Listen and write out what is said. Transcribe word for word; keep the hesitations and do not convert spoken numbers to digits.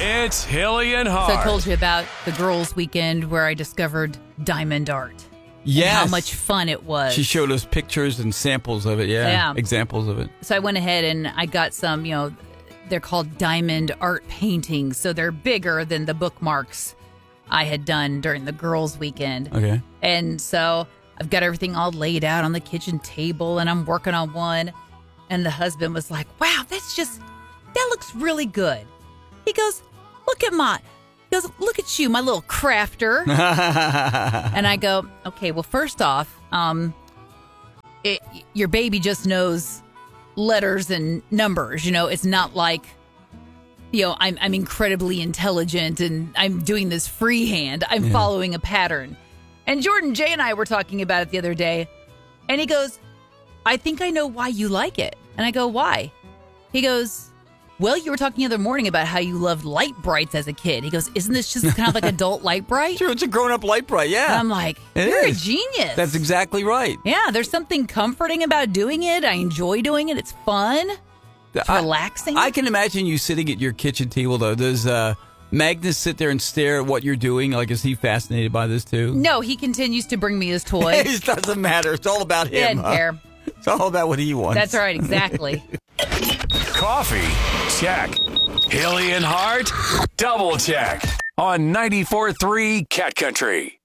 It's Hilly and Hart. So I told you about the girls' weekend where I discovered diamond art. Yes. How much fun it was. She showed us pictures and samples of it. Yeah. Yeah. Examples of it. So I went ahead and I got some, you know, they're called diamond art paintings. So they're bigger than the bookmarks I had done during the girls' weekend. Okay. And so I've got everything all laid out on the kitchen table and I'm working on one. And the husband was like, wow, that's just, that looks really good. He goes, look at my, he goes, look at you, my little crafter. And I go, okay, well, first off, um, it, your baby just knows letters and numbers. You know, it's not like, you know, I'm, I'm incredibly intelligent and I'm doing this freehand. I'm Yeah. following a pattern. And Jordan Jay and I were talking about it the other day. And he goes, I think I know why you like it. And I go, why? He goes, well, you were talking the other morning about how you loved light brights as a kid. He goes, isn't this just kind of like adult light bright? Sure, it's a grown-up light bright, yeah. And I'm like, It you're is. a genius. That's exactly right. Yeah, there's something comforting about doing it. I enjoy doing it. It's fun. It's I- relaxing. I can imagine you sitting at your kitchen table, though. Does uh, Magnus sit there and stare at what you're doing? Like, is he fascinated by this, too? No, he continues to bring me his toys. It doesn't matter. It's all about He him. doesn't huh? care. It's all about what he wants. That's right, exactly. Coffee, check. Hilly and Hart, double check. On ninety-four point three Cat Country.